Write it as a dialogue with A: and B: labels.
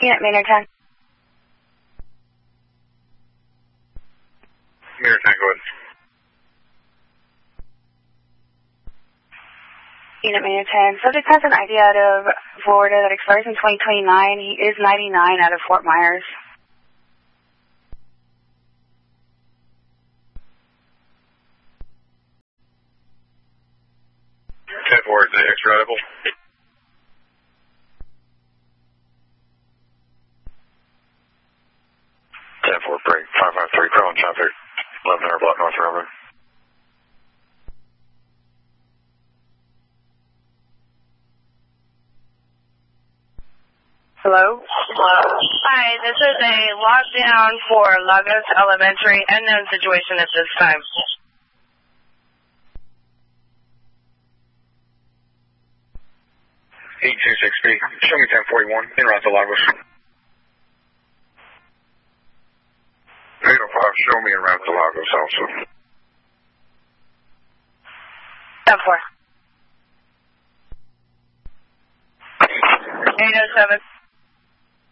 A: Unit Maynard 10.
B: Maynard 10, go ahead.
A: Unit Maynard 10. Subject has an ID out of Florida that expires in 2029. He is 99 out of Fort Myers.
B: 10-4, is it extraditable? 10-4, break, 553, Crown traffic, 1100 block North Railroad.
A: Hello?
C: Hi, this is a lockdown for Lagos Elementary. Unknown situation at this time.
B: 8260, show me 1041, en route to Lagos. 805, show me en route to Lagos also.
C: 10-4. 807.